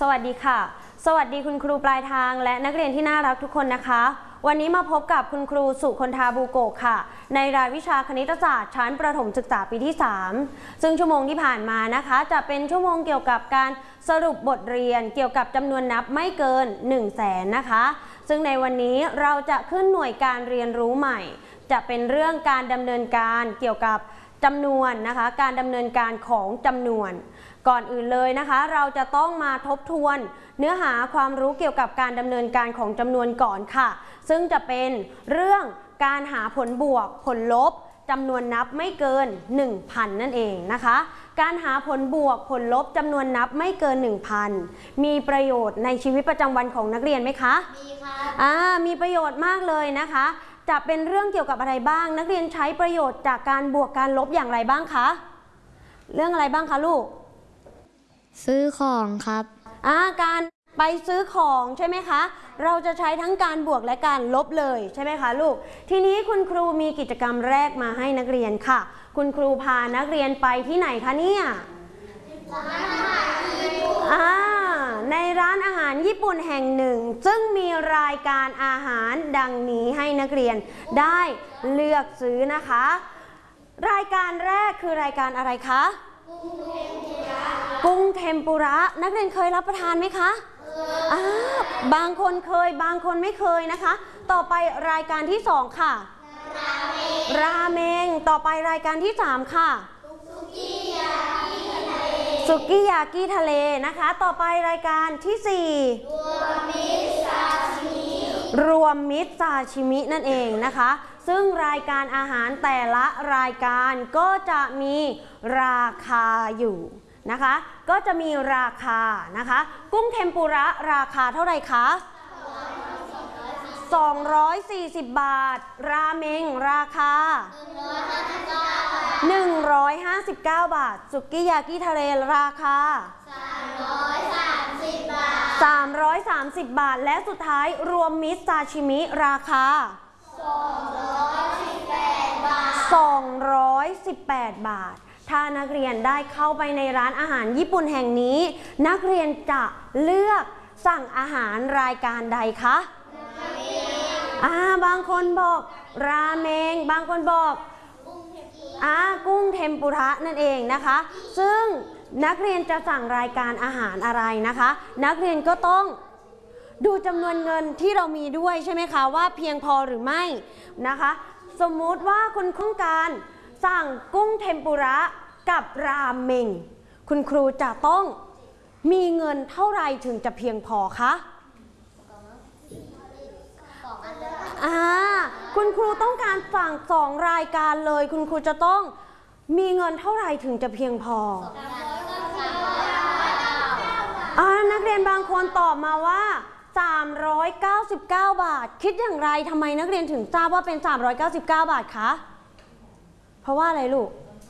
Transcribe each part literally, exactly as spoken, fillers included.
วัสดีค่ะสวัสดีคุณครูปลายทางและนักเรียนที่น่ารักทุกคนนะคะวันนี้มาพบกับคุณครูสุคนธาบูโกะค่ะในรายวิชาคณิตศาสตร์ชั้นประถมศึกษาปีที่สามซึ่งชั่วโมงที่ผ่านมานะคะจะเป็นชั่วโมงเกี่ยวกับการสรุปบทเรียนเกี่ยวกับจำนวนนับไม่เกินหนึ่งแสนนะคะซึ่งในวันนี้เราจะขึ้นหน่วยการเรียนรู้ใหม่จะเป็นเรื่องการดำเนินการเกี่ยวกับจำนวนนะคะการดำเนินการของจำนวนก่อนอื่นเลยนะคะเราจะต้องมาทบทวนเนื้อหาความรู้เกี่ยวกับการดำเนินการของจำนวนก่อนค่ะซึ่งจะเป็นเรื่องการหาผลบวกผลลบจำนวนนับไม่เกิน หนึ่งพัน นั่นเองนะคะการหาผลบวกผลลบจำนวนนับไม่เกิน หนึ่งพัน มีประโยชน์ในชีวิตประจำวันของนักเรียนไหมคะมีค่ะอ่ามีประโยชน์มากเลยนะคะจะเป็นเรื่องเกี่ยวกับอะไรบ้างนักเรียนใช้ประโยชน์จากการบวกการลบอย่างไรบ้างคะเรื่องอะไรบ้างคะลูกซื้อของครับอ่าการไปซื้อของใช่ไหมคะเราจะใช้ทั้งการบวกและการลบเลยใช่ไหมคะลูกทีนี้คุณครูมีกิจกรรมแรกมาให้นักเรียนค่ะคุณครูพานักเรียนไปที่ไหนคะเนี่ยอ่าในร้านอาหารญี่ปุ่นแห่งหนึ่งซึ่งมีรายการอาหารดังนี้ให้นักเรียนได้เลือกซื้อนะคะรายการแรกคือรายการอะไรคะกุ้งเทมปุระนักเรียนเคยรับประทานไหมคะอ่าบางคนเคยบางคนไม่เคยนะคะต่อไปรายการที่สองค่ะราเมงราเมงต่อไปรายการที่สามค่ะสุกี้ยากิทะเลสุกี้ยากิทะเลนะคะต่อไปรายการที่สี่รวมมิตรซาชิมิรวมมิตรซาชิมินั่นเองนะคะซึ่งรายการอาหารแต่ละรายการก็จะมีราคาอยู่นะคะก็จะมีราคานะคะกุ้งเทมปุระราคาเท่าไหร่คะสองร้อยสี่สิบบาทราเมงราคาหนึ่งร้อยห้าสิบเก้าบาทสุกี้ยากิทะเลราคาสามร้อยสามสิบบาทสามร้อยสามสิบบาทและสุดท้ายรวมมิตรซาชิมิราคาสองร้อยสิบแปดบาทสองร้อยสิบแปดบาทถ้านักเรียนได้เข้าไปในร้านอาหารญี่ปุ่นแห่งนี้นักเรียนจะเลือกสั่งอาหารรายการใดคะอ่าบางคนบอกราเมงบางคนบอกอ่ากุ้งเทมปุระนั่นเองนะคะซึ่งนักเรียนจะสั่งรายการอาหารอะไรนะคะนักเรียนก็ต้องดูจำนวนเงินที่เรามีด้วยใช่ไหมคะว่าเพียงพอหรือไม่นะคะสมมุติว่าคุณต้องการสั่งกุ้งเทมปุระกับราเมงคุณครูจะต้องมีเงินเท่าไรถึงจะเพียงพอคะอ่าคุณครูต้องการสั่งสองรายการเลยคุณครูจะต้องมีเงินเท่าไรถึงจะเพียงพออ่านักเรียนบางคนตอบมาว่าสามร้อยเก้าสิบเก้าบาทคิดอย่างไรทำไมนักเรียนถึงทราบว่าเป็นสามร้อยเก้าสิบเก้าบาทคะเพราะว่าอะไรลูก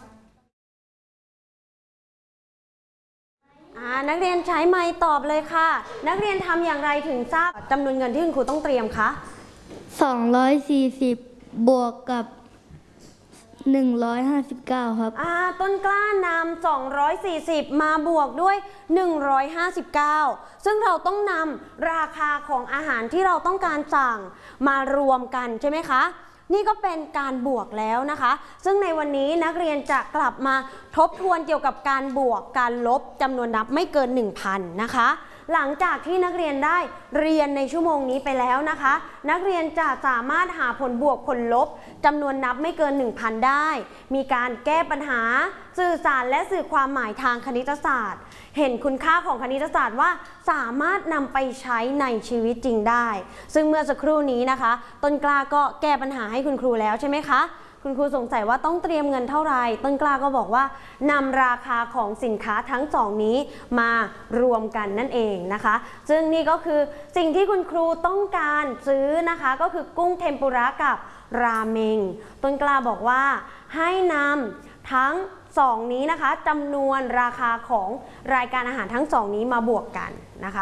อ่านักเรียนใช้ไมค์ตอบเลยค่ะนักเรียนทำอย่างไรถึงทราบจำนวนเงินที่คุณครูต้องเตรียมคะสองร้อยสี่สิบบวกกับหนึ่งร้อยห้าสิบเก้าครับอ่าต้นกล้านำสองร้อยสี่สิบมาบวกด้วยหนึ่งร้อยห้าสิบเก้าซึ่งเราต้องนำราคาของอาหารที่เราต้องการสั่งมารวมกันใช่ไหมคะนี่ก็เป็นการบวกแล้วนะคะซึ่งในวันนี้นักเรียนจะกลับมาทบทวนเกี่ยวกับการบวกการลบจำนวนนับไม่เกิน หนึ่งพัน นะคะหลังจากที่นักเรียนได้เรียนในชั่วโมงนี้ไปแล้วนะคะนักเรียนจะสามารถหาผลบวกผลลบจำนวนนับไม่เกิน หนึ่งพัน ได้มีการแก้ปัญหาสื่อสารและสื่อความหมายทางคณิตศาสตร์เห็นคุณค่าของคณิตศาสตร์ว่าสามารถนำไปใช้ในชีวิตจริงได้ซึ่งเมื่อสักครู่นี้นะคะต้นกล้าก็แก้ปัญหาให้คุณครูแล้วใช่ไหมคะคุณครูสงสัยว่าต้องเตรียมเงินเท่าไหร่ต้นกล้าก็บอกว่านำราคาของสินค้าทั้งสองนี้มารวมกันนั่นเองนะคะซึ่งนี่ก็คือสิ่งที่คุณครูต้องการซื้อนะคะก็คือกุ้งเทมปุระกับราเมงต้นกล้าบอกว่าให้นำทั้งสองนี้นะคะจำนวนราคาของรายการอาหารทั้งสองนี้มาบวกกัน